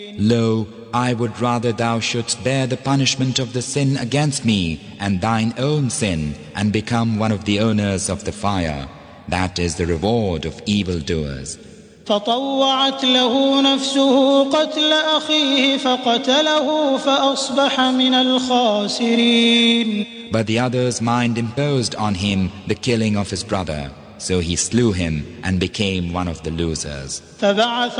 Lo, I would rather thou shouldst bear the punishment of the sin against me and thine own sin and become one of the owners of the fire. That is the reward of evildoers. فطوعت له نفسه قتل أخيه فقتله فأصبح من الخاسرين. But the other's mind imposed on him the killing of his brother, so he slew him and became one of the losers. فبعث